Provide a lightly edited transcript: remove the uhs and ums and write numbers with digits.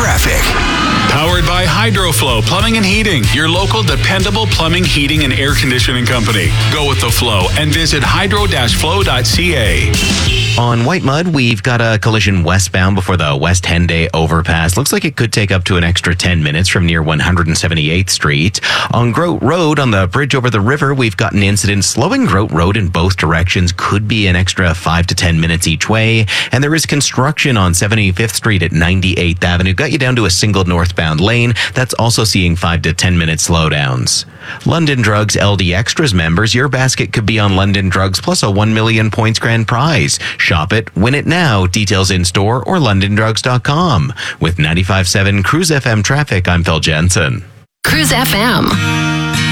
traffic. Powered by HydroFlow Plumbing and Heating, your local dependable plumbing, heating, and air conditioning company. Go with the flow and visit hydro-flow.ca. On White Mud, we've got a collision westbound before the West Henday overpass. Looks like it could take up to an extra 10 minutes from near 178th Street. On Grote Road, on the bridge over the river, we've got an incident slowing Grote Road in both directions. Could be an extra 5 to 10 minutes each way. And there is construction on 75th Street at 98th Avenue. Got you down to a single northbound lane. That's also seeing 5 to 10 minute slowdowns. London Drugs LD Extras members, your basket could be on London Drugs plus a 1 million points grand prize. Shop it, win it now. Details in store or londondrugs.com. With 95.7 Cruise FM traffic, I'm Phil Jensen. Cruise FM.